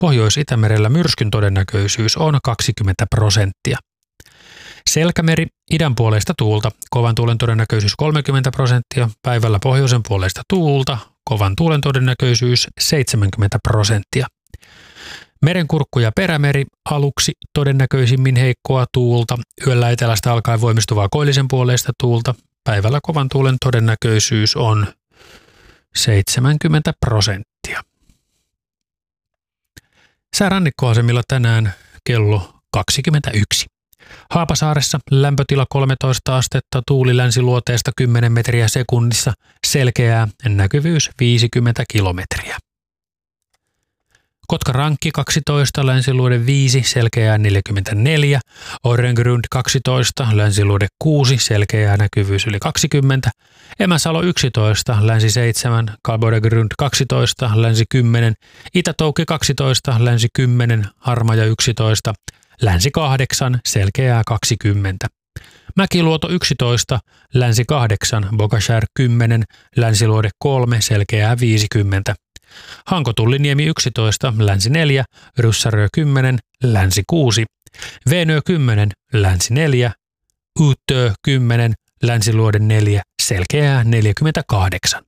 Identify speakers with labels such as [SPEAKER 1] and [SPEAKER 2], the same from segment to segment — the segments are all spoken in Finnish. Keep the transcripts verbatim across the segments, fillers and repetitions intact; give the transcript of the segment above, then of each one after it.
[SPEAKER 1] Pohjois-Itämerellä myrskyn todennäköisyys on kaksikymmentä prosenttia. Selkämeri, idän puoleista tuulta, kovan tuulen todennäköisyys kolmekymmentä prosenttia, päivällä pohjoisen puoleista tuulta, kovan tuulen todennäköisyys seitsemänkymmentä prosenttia. Merenkurkku ja perämeri, aluksi todennäköisimmin heikkoa tuulta, yöllä etelästä alkaen voimistuvaa koillisen puoleista tuulta, päivällä kovan tuulen todennäköisyys on seitsemänkymmentä prosenttia. Säärannikkoasemilla tänään kello kaksikymmentäyksi. Haapasaaressa lämpötila kolmetoista astetta, tuuli länsiluoteesta kymmenen metriä sekunnissa, selkeää, näkyvyys viisikymmentä kilometriä. Kotka-Rankki kaksitoista, länsiluode viisi, selkeää neljäkymmentäneljä, Orrengrund kaksitoista, länsiluode kuusi, selkeää, näkyvyys yli kaksikymmentä, Emäsalo yksitoista, länsi seitsemän, Kalboregrund kaksitoista, länsi kymmenen, Itä-Toukki kaksitoista, länsi kymmenen, Harmaja yksitoista, länsi kahdeksan, selkeää kaksikymmentä. Mäkiluoto yksitoista, länsi kahdeksan, Bogashär kymmenen, länsiluode kolme, selkeää viisikymmentä. Hankotulliniemi yksitoista, länsi neljä, Ryssärö kymmenen, länsi kuusi, Veenö kymmenen, länsi neljä, Utö kymmenen, länsiluode neljä, selkeää neljäkymmentäkahdeksan.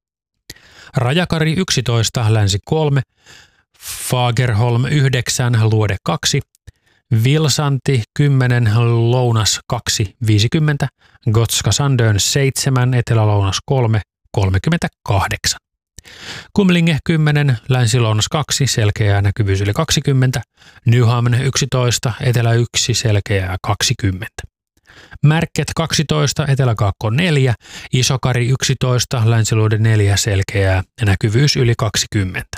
[SPEAKER 1] Rajakari yksitoista, länsi kolme, Fagerholm yhdeksän, luode kaksi, Vilsanti kymmenen, lounas kaksi, viisikymmentä, Gotska Sandön seitsemän, etelä-lounas kolme, kolmekymmentäkahdeksan. Kumlinge kymmenen, länsi-lounas kaksi, selkeää, näkyvyys yli kaksikymmentä, Nyhamn yksitoista, etelä yksi, selkeää kaksikymmentä. Märket kaksitoista, eteläkaakko neljä, Isokari yksitoista, länsiluode neljä, selkeää, näkyvyys yli kaksikymmentä.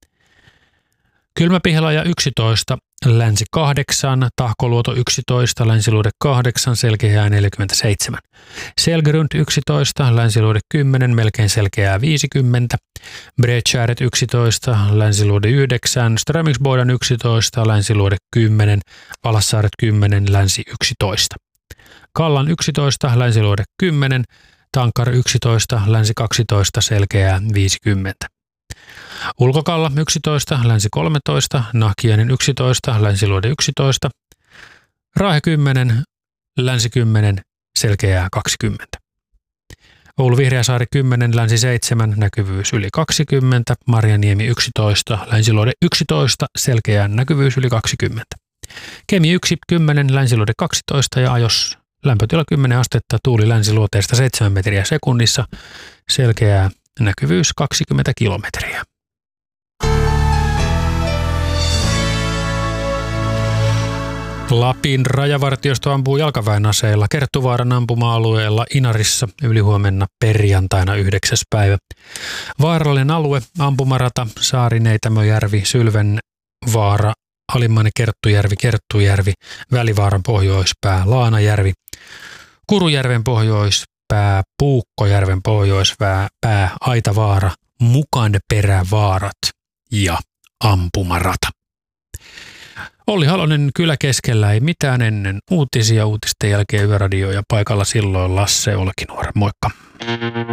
[SPEAKER 1] Kylmäpihlaja yksitoista, länsi kahdeksan, Tahkoluoto yksitoista, länsiluode kahdeksan, selkeää neljäkymmentäseitsemän. Selgrund yksitoista, länsiluode kymmenen, melkein selkeää viisikymmentä. Bredskäret yksitoista, länsiluode yhdeksän, Strömingsboden yksitoista, länsiluode kymmenen, Valassaaret kymmenen, länsi yksitoista. Kallan yksitoista, länsiluode kymmenen, Tankar yksitoista, länsi kaksitoista, selkeää viisikymmentä. Ulkokalla yksitoista, länsi kolmetoista, Nahkiainen yksitoista, länsiluode yksitoista, Raahe kymmenen, länsi kymmenen, selkeää kaksikymmentä. Oulu Vihreäsaari kymmenen, länsi seitsemän, näkyvyys yli kaksikymmentä, Marjaniemi yksitoista, länsiluode yksitoista, selkeää, näkyvyys yli kaksikymmentä. Kemi yksi, kymmenen, länsiluode kaksitoista ja Ajos lämpötila kymmenen astetta, tuuli länsiluoteesta seitsemän metriä sekunnissa, selkeää, näkyvyys kaksikymmentä kilometriä. Lapin rajavartiosto ampuu jalkaväen aseilla Kerttuvaaran ampuma-alueella Inarissa ylihuomenna perjantaina yhdeksäs päivä. Vaarallinen alue, ampumarata, Saarineitämöjärvi, Sylvenvaara, Alimmainen Kerttujärvi, Kerttujärvi, Välivaaran pohjoispää, Laanajärvi, Kurujärven pohjoispää, Puukkojärven pohjoispää, Aitavaara, Mukanperävaarat ja ampumarata. Olli Halonen, Kylä keskellä ei mitään ennen uutisia, uutisten jälkeen Yöradio ja paikalla silloin Lasse Olkinuora. Moikka!